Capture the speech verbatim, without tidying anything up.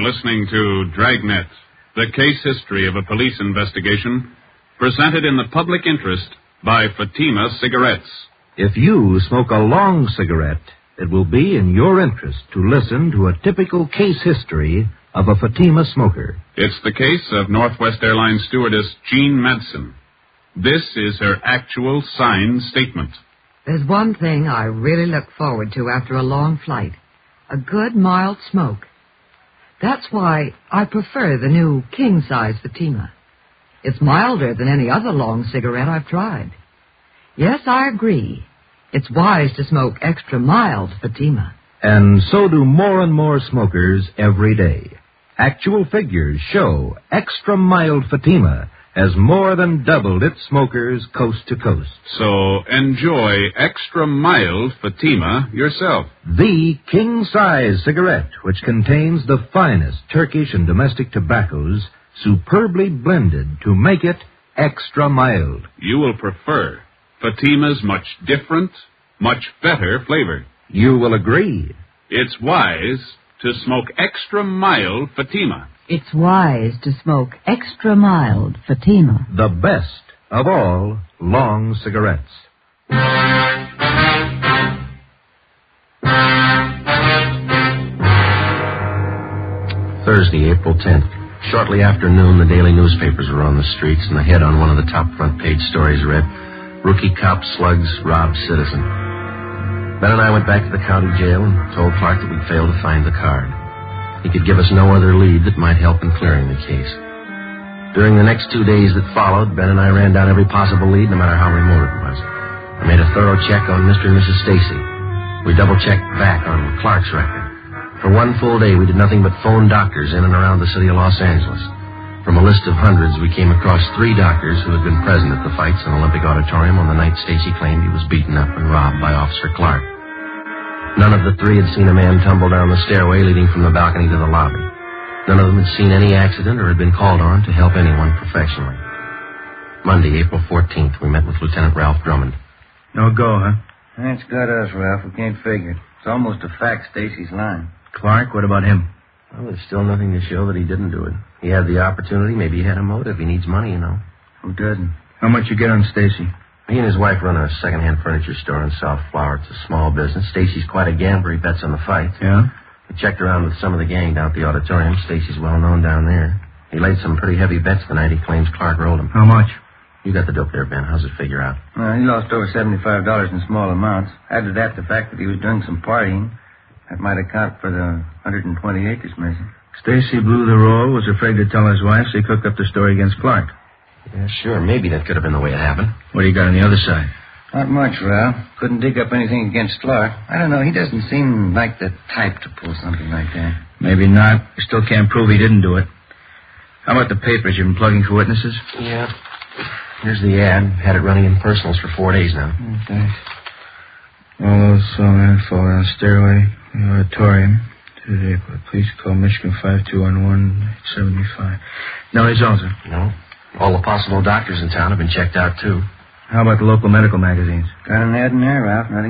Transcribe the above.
listening to Dragnet, the case history of a police investigation, presented in the public interest by Fatima Cigarettes. If you smoke a long cigarette, it will be in your interest to listen to a typical case history of a Fatima smoker. It's the case of Northwest Airlines stewardess Jean Madsen. This is her actual signed statement. There's one thing I really look forward to after a long flight. A good, mild smoke. That's why I prefer the new king-size Fatima. It's milder than any other long cigarette I've tried. Yes, I agree. It's wise to smoke extra mild Fatima. And so do more and more smokers every day. Actual figures show extra mild Fatima has more than doubled its smokers coast to coast. So enjoy extra mild Fatima yourself. The king-size cigarette, which contains the finest Turkish and domestic tobaccos, superbly blended to make it extra mild. You will prefer Fatima's much different, much better flavor. You will agree. It's wise to smoke extra mild Fatima. It's wise to smoke extra mild Fatima. The best of all long cigarettes. Thursday, April tenth. Shortly after noon, the daily newspapers were on the streets, and the head on one of the top front page stories read, "Rookie cop slugs robbed citizen." Ben and I went back to the county jail and told Clark that we'd failed to find the card. He could give us no other lead that might help in clearing the case. During the next two days that followed, Ben and I ran down every possible lead, no matter how remote it was. I made a thorough check on Mister and Missus Stacy. We double-checked back on Clark's record. For one full day, we did nothing but phone doctors in and around the city of Los Angeles. From a list of hundreds, we came across three doctors who had been present at the fights in Olympic Auditorium on the night Stacy claimed he was beaten up and robbed by Officer Clark. None of the three had seen a man tumble down the stairway leading from the balcony to the lobby. None of them had seen any accident or had been called on to help anyone professionally. Monday, April fourteenth, we met with Lieutenant Ralph Drummond. No go, huh? That's got us, Ralph. We can't figure it. It's almost a fact Stacy's lying. Clark, what about him? Well, there's still nothing to show that he didn't do it. He had the opportunity. Maybe he had a motive. He needs money, you know. Who doesn't? How much you get on Stacy? He and his wife run a second-hand furniture store in South Flower. It's a small business. Stacy's quite a gambler. He bets on the fights. Yeah? We checked around with some of the gang down at the auditorium. Stacy's well-known down there. He laid some pretty heavy bets the night he claims Clark rolled him. How much? You got the dope there, Ben. How's it figure out? Well, he lost over seventy-five dollars in small amounts. Add to that the fact that he was doing some partying. That might account for the one hundred twenty acres missing. Stacy blew the roll, was afraid to tell his wife, so he cooked up the story against Clark. Yeah, sure. Maybe that could have been the way it happened. What do you got on the other side? Not much, Ralph. Couldn't dig up anything against Clark. I don't know. He doesn't seem like the type to pull something like that. Maybe not. We still can't prove he didn't do it. How about the papers? You've been plugging for witnesses? Yeah. Here's the ad. Had it running in personals for four days now. Okay. All those saw man fall down the stairway in the auditorium. Today, please call Michigan five two one one seven five. No results, huh? No. All the possible doctors in town have been checked out, too. How about the local medical magazines? Got an ad in there, Ralph. Nothing